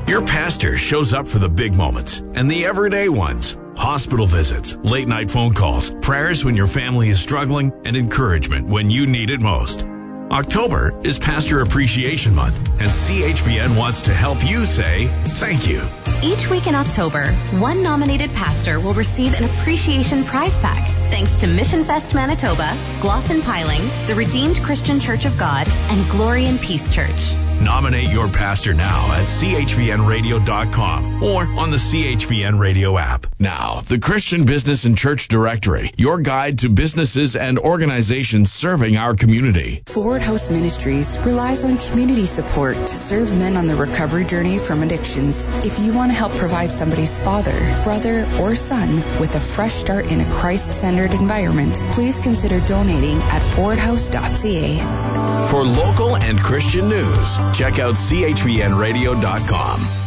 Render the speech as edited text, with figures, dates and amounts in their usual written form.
Your pastor shows up for the big moments and the everyday ones. Hospital visits, late night phone calls, prayers when your family is struggling, and encouragement when you need it most. October is Pastor Appreciation Month, and CHBN wants to help you say thank you. Each week in October, one nominated pastor will receive an appreciation prize pack thanks to Mission Fest Manitoba, Glosson Piling, the Redeemed Christian Church of God, and Glory and Peace Church. Nominate your pastor now at chbnradio.com or on the CHBN Radio app. Now, the Christian Business and Church Directory, your guide to businesses and organizations serving our community. Forward House Ministries relies on community support to serve men on the recovery journey from addictions. If you want to help provide somebody's father, brother, or son with a fresh start in a Christ-centered environment, please consider donating at forwardhouse.ca. For local and Christian news, check out chbnradio.com.